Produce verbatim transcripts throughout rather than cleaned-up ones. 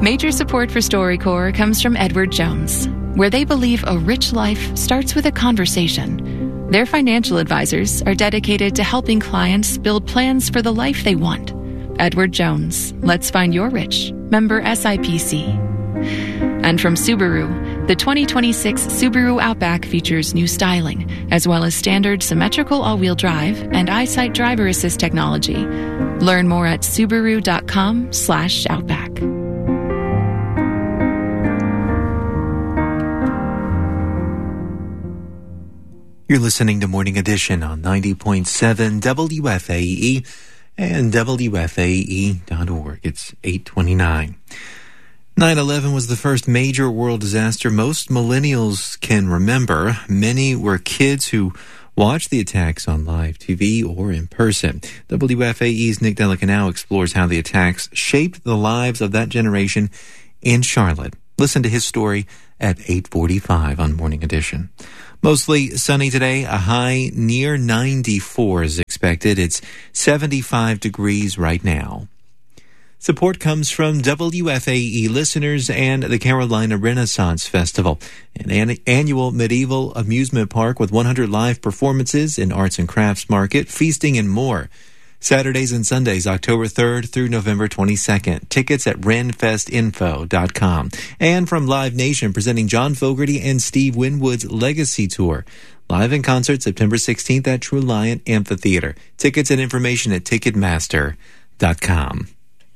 Major support for StoryCorps comes from Edward Jones, where they believe a rich life starts with a conversation. Their financial advisors are dedicated to helping clients build plans for the life they want. Edward Jones, let's find your rich. Member S I P C. And from Subaru, the twenty twenty-six Subaru Outback features new styling, as well as standard symmetrical all-wheel drive and EyeSight driver assist technology. Learn more at Subaru.com slash Outback. You're listening to Morning Edition on ninety point seven W F A E and W F A E dot org. It's eight twenty-nine. nine eleven was the first major world disaster most millennials can remember. Many were kids who watched the attacks on live T V or in person. W F A E's Nick Delicanow explores how the attacks shaped the lives of that generation in Charlotte. Listen to his story at eight forty-five on Morning Edition. Mostly sunny today. A high near ninety-four is expected. It's seventy-five degrees right now. Support comes from W F A E listeners and the Carolina Renaissance Festival, an, an annual medieval amusement park with one hundred live performances, an arts and crafts market, feasting, and more. Saturdays and Sundays, October third through November twenty-second. Tickets at ren fest info dot com. And from Live Nation, presenting John Fogerty and Steve Winwood's Legacy Tour. Live in concert September sixteenth at True Lion Amphitheater. Tickets and information at ticketmaster dot com.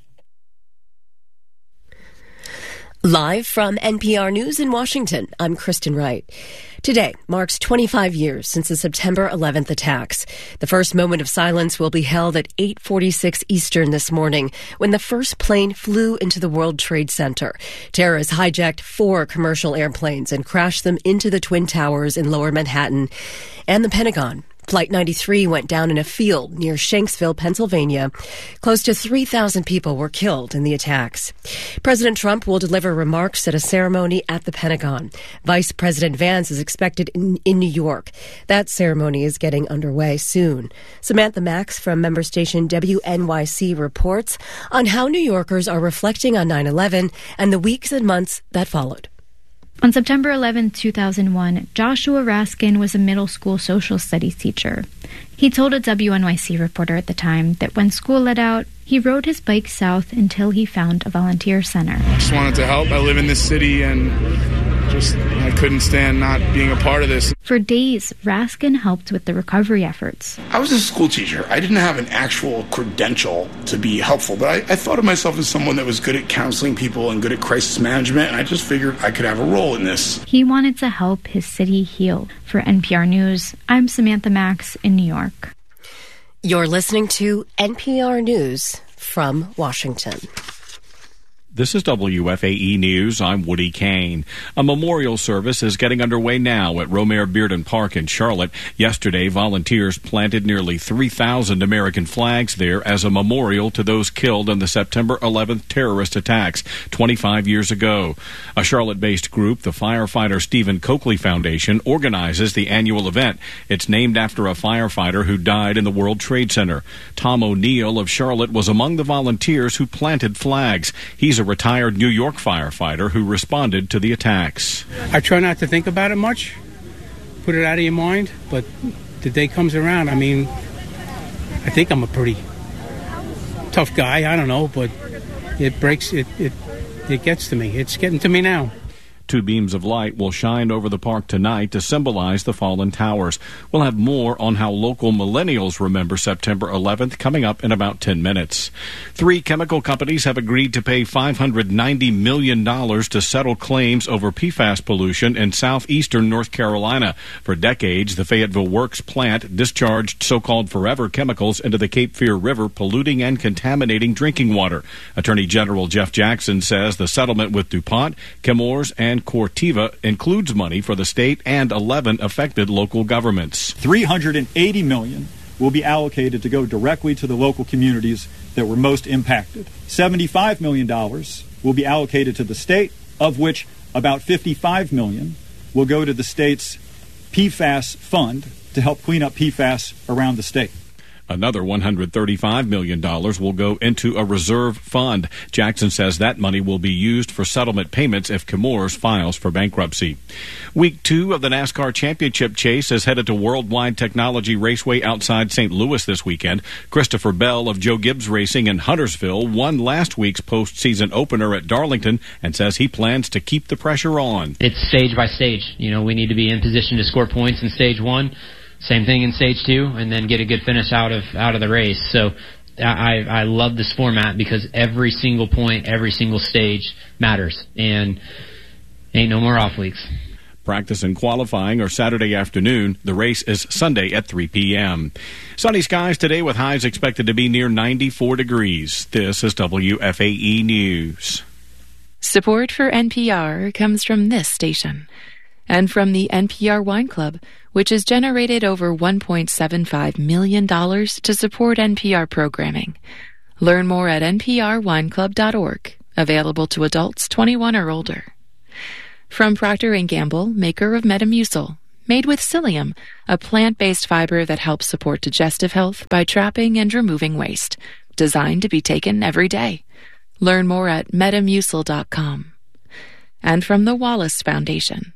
Live from N P R News in Washington, I'm Kristen Wright. Today marks twenty-five years since the September eleventh attacks. The first moment of silence will be held at eight forty-six Eastern this morning when the first plane flew into the World Trade Center. Terrorists hijacked four commercial airplanes and crashed them into the Twin Towers in Lower Manhattan and the Pentagon. Flight ninety-three went down in a field near Shanksville, Pennsylvania. Close to three thousand people were killed in the attacks. President Trump will deliver remarks at a ceremony at the Pentagon. Vice President Vance is expected in, in New York. That ceremony is getting underway soon. Samantha Max from member station W N Y C reports on how New Yorkers are reflecting on nine eleven and the weeks and months that followed. On September eleventh, two thousand one, Joshua Raskin was a middle school social studies teacher. He told a W N Y C reporter at the time that when school let out, he rode his bike south until he found a volunteer center. I just wanted to help. I live in this city and just I couldn't stand not being a part of this. For days, Raskin helped with the recovery efforts. I was a school teacher. I didn't have an actual credential to be helpful, but I, I thought of myself as someone that was good at counseling people and good at crisis management, and I just figured I could have a role in this. He wanted to help his city heal. For N P R News, I'm Samantha Max in New York. You're listening to N P R News from Washington. This is W F A E News. I'm Woody Kane. A memorial service is getting underway now at Romare Bearden Park in Charlotte. Yesterday, volunteers planted nearly three thousand American flags there as a memorial to those killed in the September eleventh terrorist attacks twenty-five years ago. A Charlotte-based group, the Firefighter Stephen Coakley Foundation, organizes the annual event. It's named after a firefighter who died in the World Trade Center. Tom O'Neill of Charlotte was among the volunteers who planted flags. He's a retired New York firefighter who responded to the attacks. I try not to think about it much, put it out of your mind, but the day comes around. I mean, I think I'm a pretty tough guy. I don't know, but it breaks, it, it, it gets to me. It's getting to me now. Two beams of light will shine over the park tonight to symbolize the fallen towers. We'll have more on how local millennials remember September eleventh coming up in about ten minutes. Three chemical companies have agreed to pay five hundred ninety million dollars to settle claims over P FAS pollution in southeastern North Carolina. For decades, the Fayetteville Works plant discharged so-called forever chemicals into the Cape Fear River, polluting and contaminating drinking water. Attorney General Jeff Jackson says the settlement with DuPont, Chemours, and Corteva includes money for the state and eleven affected local governments. three hundred eighty million dollars will be allocated to go directly to the local communities that were most impacted. seventy-five million dollars will be allocated to the state, of which about fifty-five million dollars will go to the state's P FAS fund to help clean up P FAS around the state. Another one hundred thirty-five million dollars will go into a reserve fund. Jackson says that money will be used for settlement payments if Chemours files for bankruptcy. Week two of the NASCAR Championship Chase is headed to Worldwide Technology Raceway outside Saint Louis this weekend. Christopher Bell of Joe Gibbs Racing in Huntersville won last week's postseason opener at Darlington and says he plans to keep the pressure on. It's stage by stage. You know, we need to be in position to score points in stage one. Same thing in stage two, and then get a good finish out of out of the race. So I I love this format because every single point, every single stage matters, and ain't no more off weeks. Practice and qualifying are Saturday afternoon. The race is Sunday at three p.m. Sunny skies today with highs expected to be near ninety-four degrees. This is W F A E News. Support for N P R comes from this station and from the N P R Wine Club, which has generated over one point seven five million dollars to support N P R programming. Learn more at n p r wine club dot org, available to adults twenty-one or older. From Procter and Gamble, maker of Metamucil, made with psyllium, a plant-based fiber that helps support digestive health by trapping and removing waste, designed to be taken every day. Learn more at metamucil dot com. And from the Wallace Foundation.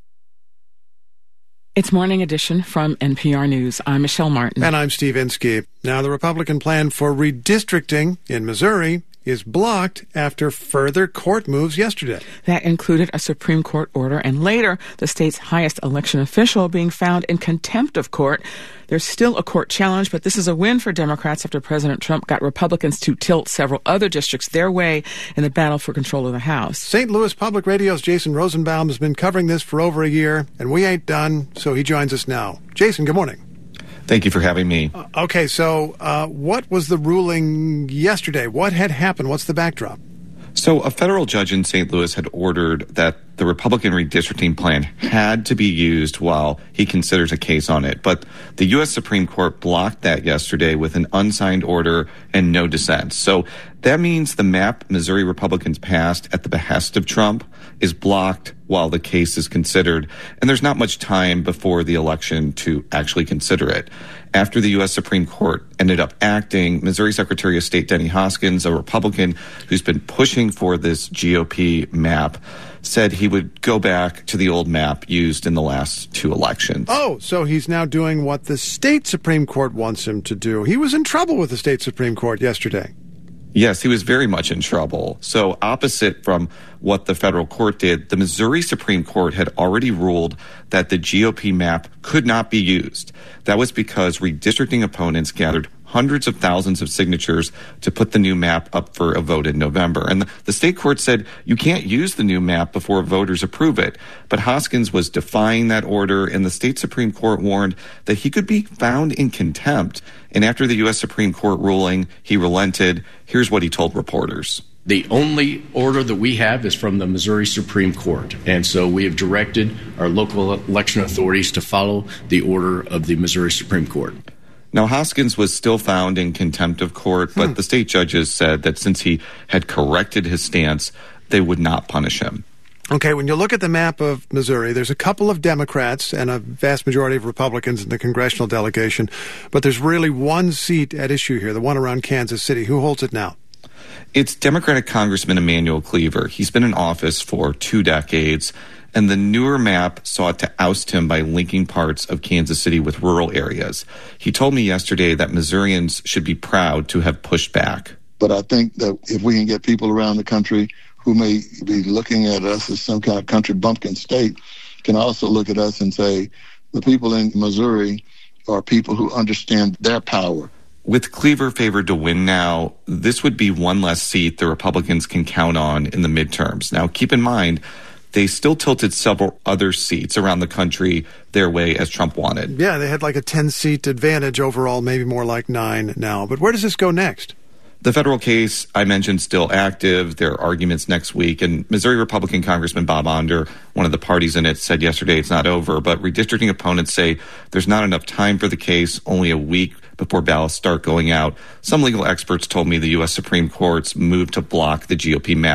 It's Morning Edition from N P R News. I'm Michelle Martin. And I'm Steve Inskeep. Now, the Republican plan for redistricting in Missouri is blocked after further court moves yesterday. That included a Supreme Court order and later the state's highest election official being found in contempt of court. There's still a court challenge, but this is a win for Democrats after President Trump got Republicans to tilt several other districts their way in the battle for control of the House. Saint Louis Public Radio's Jason Rosenbaum has been covering this for over a year, and we ain't done, so he joins us now. Jason, good morning. Thank you for having me. Uh, okay, so uh, what was the ruling yesterday? What had happened? What's the backdrop? So a federal judge in Saint Louis had ordered that the Republican redistricting plan had to be used while he considers a case on it. But the U S Supreme Court blocked that yesterday with an unsigned order and no dissent. So that means the map Missouri Republicans passed at the behest of Trump is blocked while the case is considered. And there's not much time before the election to actually consider it. After the U S Supreme Court ended up acting, Missouri Secretary of State Denny Hoskins, a Republican who's been pushing for this G O P map, said he would go back to the old map used in the last two elections. Oh, so he's now doing what the state Supreme Court wants him to do. He was in trouble with the state Supreme Court yesterday. Yes, he was very much in trouble. So opposite from what the federal court did, the Missouri Supreme Court had already ruled that the G O P map could not be used. That was because redistricting opponents gathered hundreds of thousands of signatures to put the new map up for a vote in November. And the, the state court said you can't use the new map before voters approve it. But Hoskins was defying that order, and the state Supreme Court warned that he could be found in contempt. And after the U S Supreme Court ruling, he relented. Here's what he told reporters. The only order that we have is from the Missouri Supreme Court. And so we have directed our local election authorities to follow the order of the Missouri Supreme Court. Now, Hoskins was still found in contempt of court, but hmm. the state judges said that since he had corrected his stance, they would not punish him. Okay, when you look at the map of Missouri, there's a couple of Democrats and a vast majority of Republicans in the congressional delegation, but there's really one seat at issue here, the one around Kansas City. Who holds it now? It's Democratic Congressman Emanuel Cleaver. He's been in office for two decades, and the newer map sought to oust him by linking parts of Kansas City with rural areas. He told me yesterday that Missourians should be proud to have pushed back. But I think that if we can get people around the country who may be looking at us as some kind of country bumpkin state can also look at us and say, the people in Missouri are people who understand their power. With Cleaver favored to win now, this would be one less seat the Republicans can count on in the midterms. Now, keep in mind, they still tilted several other seats around the country their way as Trump wanted. Yeah, they had like a ten-seat advantage overall, maybe more like nine now. But where does this go next? The federal case I mentioned still active. There are arguments next week. And Missouri Republican Congressman Bob Onder, one of the parties in it, said yesterday it's not over. But redistricting opponents say there's not enough time for the case, only a week before ballots start going out. Some legal experts told me the U S Supreme Court's move to block the G O P map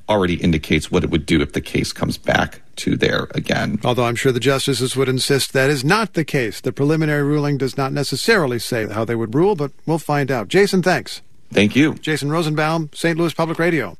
already indicates what it would do if the case comes back to there again. Although I'm sure the justices would insist that is not the case. The preliminary ruling does not necessarily say how they would rule, but we'll find out. Jason, thanks. Thank you. Jason Rosenbaum, Saint Louis Public Radio.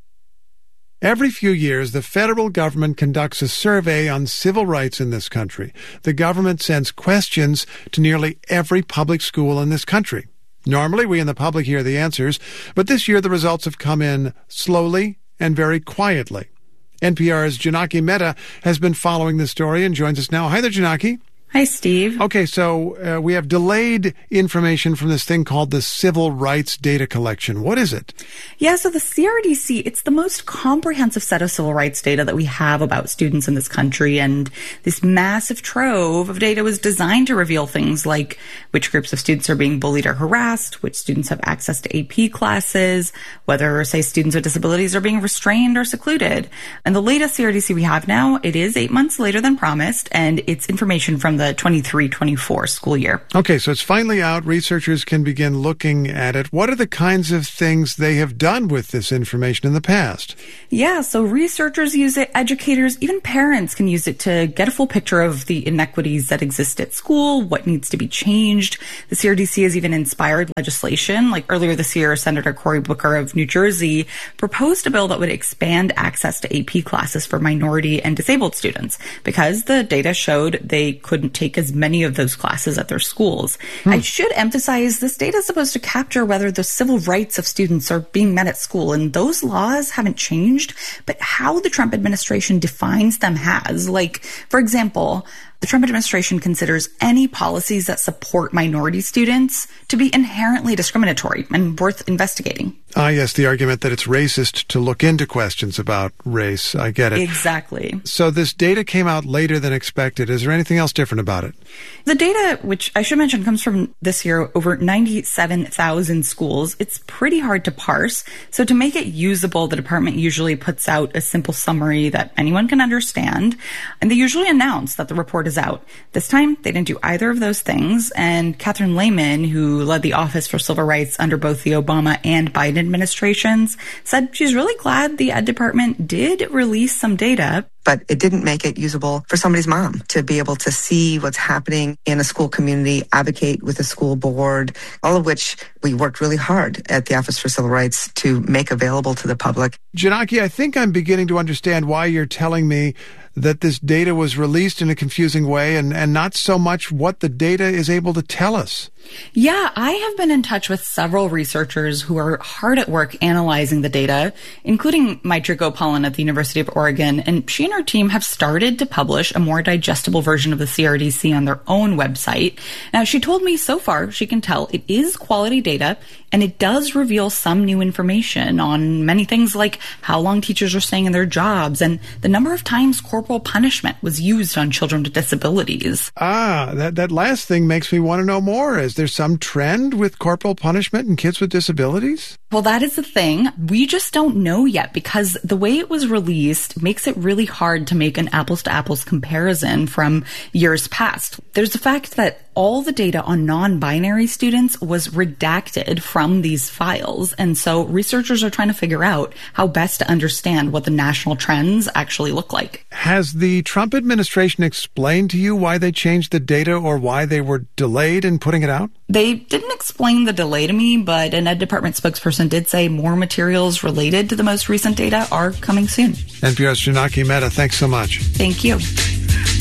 Every few years, the federal government conducts a survey on civil rights in this country. The government sends questions to nearly every public school in this country. Normally, we in the public hear the answers, but this year the results have come in slowly and very quietly. N P R's Janaki Mehta has been following this story and joins us now. Hi there, Janaki. Hi, Steve. Okay, so uh, we have delayed information from this thing called the Civil Rights Data Collection. What is it? Yeah, so the C R D C, it's the most comprehensive set of civil rights data that we have about students in this country. And this massive trove of data was designed to reveal things like which groups of students are being bullied or harassed, which students have access to A P classes, whether, say, students with disabilities are being restrained or secluded. And the latest C R D C we have now, it is eight months later than promised, and it's information from the twenty-three twenty-four school year. Okay, so it's finally out. Researchers can begin looking at it. What are the kinds of things they have done with this information in the past? Yeah, so researchers use it, educators, even parents can use it to get a full picture of the inequities that exist at school, what needs to be changed. The C R D C has even inspired legislation. Like earlier this year, Senator Cory Booker of New Jersey proposed a bill that would expand access to A P classes for minority and disabled students because the data showed they couldn't take as many of those classes at their schools. Hmm. I should emphasize this data is supposed to capture whether the civil rights of students are being met at school, and those laws haven't changed, but how the Trump administration defines them has. Like, for example, the Trump administration considers any policies that support minority students to be inherently discriminatory and worth investigating. Ah, yes, the argument that it's racist to look into questions about race. I get it. Exactly. So this data came out later than expected. Is there anything else different about it? The data, which I should mention comes from this year, over ninety-seven thousand schools. It's pretty hard to parse. So to make it usable, the department usually puts out a simple summary that anyone can understand. And they usually announce that the report is out. This time, they didn't do either of those things. And Catherine Lehman, who led the Office for Civil Rights under both the Obama and Biden administrations, said she's really glad the Ed Department did release some data. But it didn't make it usable for somebody's mom to be able to see what's happening in a school community, advocate with a school board, all of which we worked really hard at the Office for Civil Rights to make available to the public. Janaki, I think I'm beginning to understand why you're telling me that this data was released in a confusing way and, and not so much what the data is able to tell us. Yeah, I have been in touch with several researchers who are hard at work analyzing the data, including Maitri Gopalan at the University of Oregon, and she and her team have started to publish a more digestible version of the C R D C on their own website. Now, she told me so far she can tell it is quality data, and it does reveal some new information on many things like how long teachers are staying in their jobs and the number of times corporal punishment was used on children with disabilities. Ah, that, that last thing makes me want to know more. Is there some trend with corporal punishment in kids with disabilities? Well, that is the thing. We just don't know yet because the way it was released makes it really hard to make an apples-to-apples comparison from years past. There's the fact that all the data on non-binary students was redacted from these files. And so researchers are trying to figure out how best to understand what the national trends actually look like. Has the Trump administration explained to you why they changed the data or why they were delayed in putting it out? They didn't explain the delay to me, but an Ed Department spokesperson did say more materials related to the most recent data are coming soon. N P R's Janaki Mehta, thanks so much. Thank you.